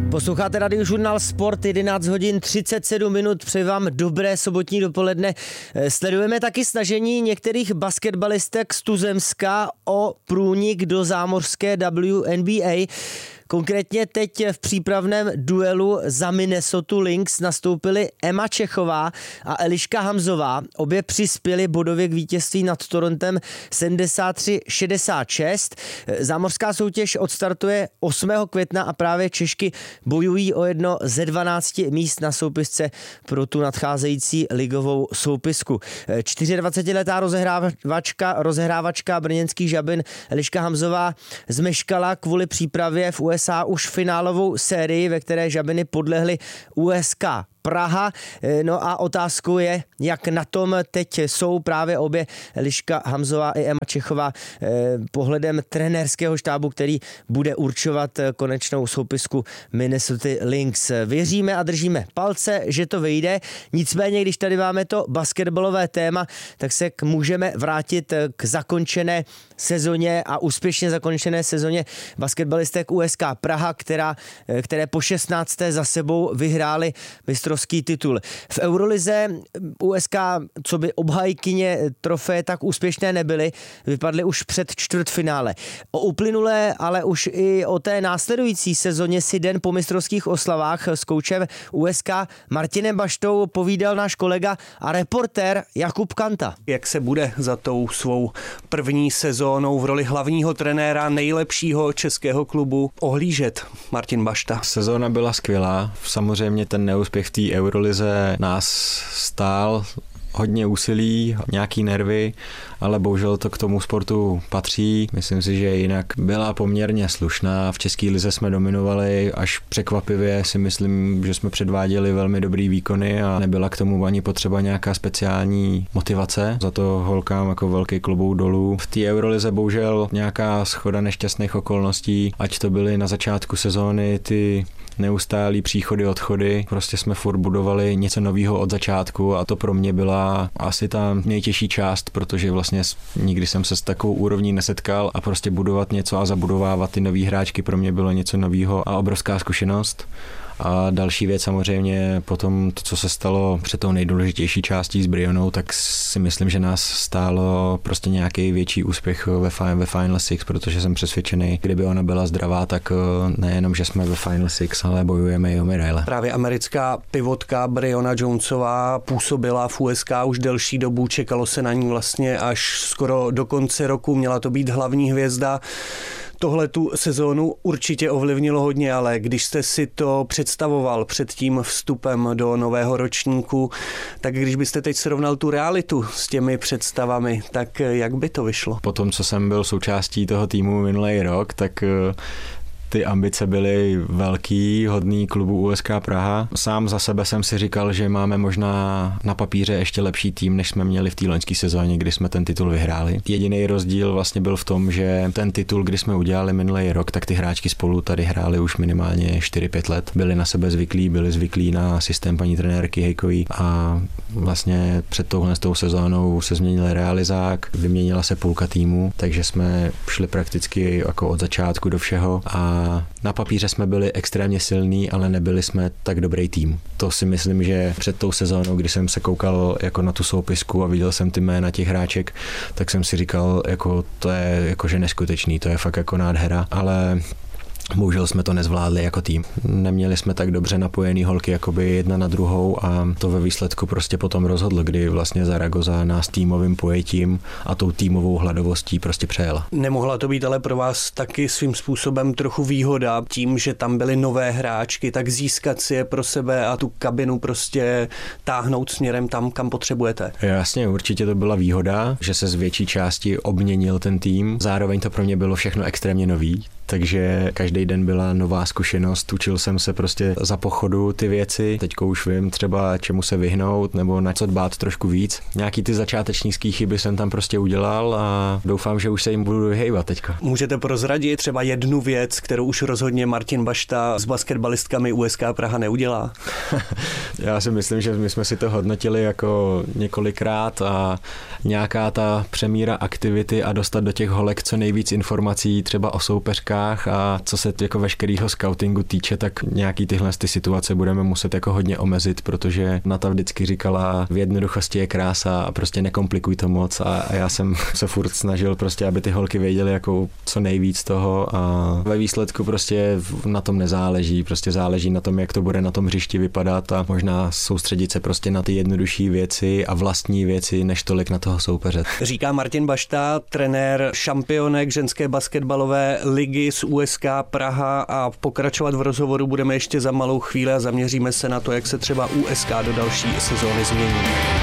Posloucháte Radiožurnál Sport, 11 hodin 37 minut, přeji vám dobré sobotní dopoledne. Sledujeme taky snažení některých basketbalistek z Tuzemska o průnik do zámořské WNBA. Konkrétně teď v přípravném duelu za Minnesota Lynx nastoupily Emma Čechová a Eliška Hamzová. Obě přispěly bodově k vítězství nad Torontem 73-66. Zámořská soutěž odstartuje 8. května a právě Češky bojují o jedno ze 12 míst na soupisce pro tu nadcházející ligovou soupisku. 24letá rozehrávačka brněnských Žabin Eliška Hamzová zmeškala kvůli přípravě v USA už finálovou sérii, ve které Žabiny podlehly USK Praha. No a otázkou je, jak na tom teď jsou právě obě Eliška Hamzová i Emma Čechová pohledem trenérského štábu, který bude určovat konečnou soupisku Minnesota Lynx. Věříme a držíme palce, že to vyjde. Nicméně, když tady máme to basketbalové téma, tak se můžeme vrátit k zakončené sezóně a úspěšně zakončené sezóně basketbalistek USK Praha, které po 16. za sebou vyhrály mistrovský titul. V Eurolize USK, co by obhajkyně trofeje, tak úspěšné nebyly, vypadly už před čtvrtfinále. O uplynulé, ale už i o té následující sezóně si den po mistrovských oslavách s koučem USK Martinem Baštou povídal náš kolega a reportér Jakub Kanta. Jak se bude za tou svou první sezónou v roli hlavního trenéra nejlepšího českého klubu ohlížet Martin Bašta? Sezóna byla skvělá, samozřejmě ten neúspěch v té Eurolize nás stál hodně úsilí, nějaký nervy, ale bohužel to k tomu sportu patří. Myslím si, že jinak byla poměrně slušná. V české lize jsme dominovali, až překvapivě si myslím, že jsme předváděli velmi dobrý výkony a nebyla k tomu ani potřeba nějaká speciální motivace. Za to holkám jako velký klobouk dolů. V té Eurolize bohužel nějaká shoda nešťastných okolností, ať to byly na začátku sezóny ty neustálý příchody, odchody. Prostě jsme furt budovali něco nového od začátku a to pro mě byla asi ta nejtěžší část, protože vlastně nikdy jsem se s takovou úrovní nesetkal a prostě budovat něco a zabudovávat ty nový hráčky pro mě bylo něco nového a obrovská zkušenost. A další věc samozřejmě potom to, co se stalo před tou nejdůležitější částí s Brionou, tak si myslím, že nás stálo prostě nějaký větší úspěch ve Final Six, protože jsem přesvědčený, kdyby ona byla zdravá, tak nejenom, že jsme ve Final Six, ale bojujeme i o medaile. Právě americká pivotka Brionna Jonesová působila v USK už delší dobu, čekalo se na ní vlastně až skoro do konce roku, měla to být hlavní hvězda. Tohle tu sezónu určitě ovlivnilo hodně, ale když jste si to představoval před tím vstupem do nového ročníku, tak když byste teď srovnal tu realitu s těmi představami, tak jak by to vyšlo? Po tom, co jsem byl součástí toho týmu minulý rok, tak ty ambice byly velký, hodný klubu USK Praha. Sám za sebe jsem si říkal, že máme možná na papíře ještě lepší tým, než jsme měli v té loňské sezóně, kdy jsme ten titul vyhráli. Jediný rozdíl vlastně byl v tom, že ten titul, kdy jsme udělali minulý rok, tak ty hráčky spolu tady hráli už minimálně 4-5 let. Byli na sebe zvyklí, byli zvyklí na systém paní trenérky Hejkový a vlastně před touhle sezónou se změnil realizák, vyměnila se půlka týmu, takže jsme šli prakticky jako od začátku do všeho a na papíře jsme byli extrémně silní, ale nebyli jsme tak dobrý tým. To si myslím, že před tou sezónou, kdy jsem se koukal jako na tu soupisku a viděl jsem ty jména těch hráček, tak jsem si říkal, jako to je jakože neskutečný, to je fakt jako nádhera, ale bohužel jsme to nezvládli jako tým. Neměli jsme tak dobře napojený holky jakoby jedna na druhou a to ve výsledku prostě potom rozhodlo, kdy vlastně Zaragoza nás týmovým pojetím a tou týmovou hladovostí prostě přejela. Nemohla to být ale pro vás taky svým způsobem trochu výhoda tím, že tam byly nové hráčky, tak získat si je pro sebe a tu kabinu prostě táhnout směrem tam, kam potřebujete? Jasně, určitě to byla výhoda, že se z větší části obměnil ten tým. Zároveň to pro mě bylo všechno extrémně nový. Takže každý den byla nová zkušenost, učil jsem se prostě za pochodu ty věci, teďko už vím třeba čemu se vyhnout nebo na co dbát trošku víc. Nějaký ty začáteční chyby jsem tam prostě udělal a doufám, že už se jim budu vyhejbat teďka. Můžete prozradit třeba jednu věc, kterou už rozhodně Martin Bašta s basketbalistkami USK Praha neudělá? Já si myslím, že my jsme si to hodnotili jako několikrát a nějaká ta přemíra aktivity a dostat do těch holek co nejvíc informací třeba o soupeřkách hrách a co se jako veškerého scoutingu týče, tak nějaký tyhle ty situace budeme muset jako hodně omezit, protože Nata vždycky říkala, v jednoduchosti je krása a prostě nekomplikuj to moc a já jsem se furt snažil prostě, aby ty holky věděly jako co nejvíc toho a ve výsledku prostě na tom nezáleží, prostě záleží na tom, jak to bude na tom hřišti vypadat a možná soustředit se prostě na ty jednodušší věci a vlastní věci, než tolik na toho soupeře. Říká Martin Bašta, trenér šampionek ženské basketbalové ligy z USK Praha a pokračovat v rozhovoru budeme ještě za malou chvíli a zaměříme se na to, jak se třeba USK do další sezóny změní.